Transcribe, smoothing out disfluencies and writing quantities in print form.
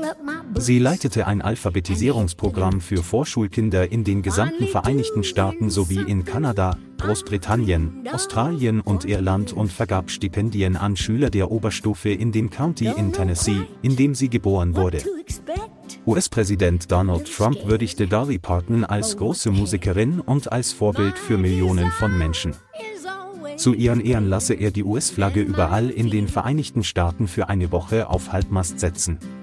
Sie leitete ein Alphabetisierungsprogramm für Vorschulkinder in den gesamten Vereinigten Staaten sowie in Kanada, Großbritannien, Australien und Irland und vergab Stipendien an Schüler der Oberstufe in dem County in Tennessee, in dem sie geboren wurde. US-Präsident Donald Trump würdigte Dolly Parton als große Musikerin und als Vorbild für Millionen von Menschen. Zu ihren Ehren lasse er die US-Flagge überall in den Vereinigten Staaten für eine Woche auf Halbmast setzen.